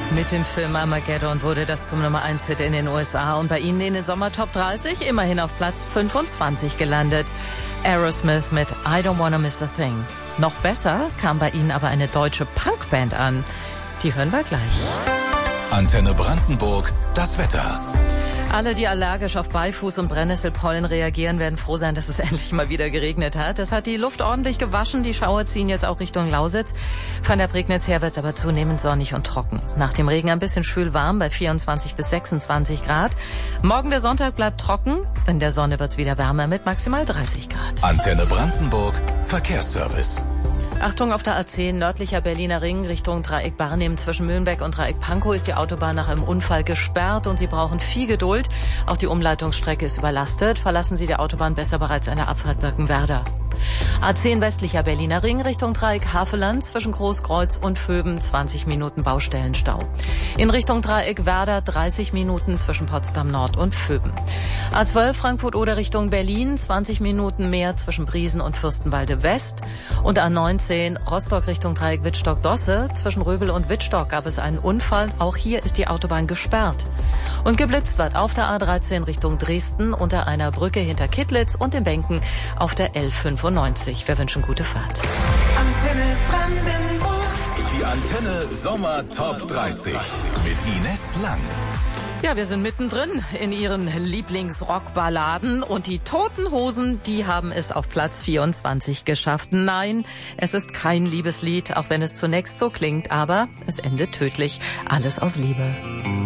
Mit dem Film Armageddon wurde das zum Nummer 1 Hit in den USA und bei Ihnen in den Sommer Top 30 immerhin auf Platz 25 gelandet. Aerosmith mit I Don't Wanna Miss a Thing. Noch besser kam bei Ihnen aber eine deutsche Punkband an. Die hören wir gleich. Antenne Brandenburg, das Wetter. Alle, die allergisch auf Beifuß und Brennnesselpollen reagieren, werden froh sein, dass es endlich mal wieder geregnet hat. Es hat die Luft ordentlich gewaschen. Die Schauer ziehen jetzt auch Richtung Lausitz. Von der Prignitz her wird es aber zunehmend sonnig und trocken. Nach dem Regen ein bisschen schwül warm bei 24 bis 26 Grad. Morgen der Sonntag bleibt trocken. In der Sonne wird es wieder wärmer mit maximal 30 Grad. Antenne Brandenburg, Verkehrsservice. Achtung, auf der A10 nördlicher Berliner Ring Richtung Dreieck Barnim zwischen Mühlenbeck und Dreieck Pankow ist die Autobahn nach einem Unfall gesperrt und Sie brauchen viel Geduld. Auch die Umleitungsstrecke ist überlastet. Verlassen Sie die Autobahn besser bereits an der Abfahrt Birkenwerder. A10 westlicher Berliner Ring Richtung Dreieck Haveland zwischen Großkreuz und Vöben 20 Minuten Baustellenstau. In Richtung Dreieck Werder 30 Minuten zwischen Potsdam Nord und Vöben. A12 Frankfurt oder Richtung Berlin 20 Minuten mehr zwischen Briesen und Fürstenwalde West. Und A19 Rostock Richtung Dreieck Wittstock-Dosse zwischen Röbel und Wittstock gab es einen Unfall. Auch hier ist die Autobahn gesperrt. Und geblitzt wird auf der A13 Richtung Dresden unter einer Brücke hinter Kittlitz und den Bänken auf der L95. Wir wünschen gute Fahrt. Antenne Brandenburg. Die Antenne Sommer Top 30 mit Ines Lang. Ja, wir sind mittendrin in Ihren Lieblingsrockballaden und die Toten Hosen, die haben es auf Platz 24 geschafft. Nein, es ist kein Liebeslied, auch wenn es zunächst so klingt, aber es endet tödlich. Alles aus Liebe.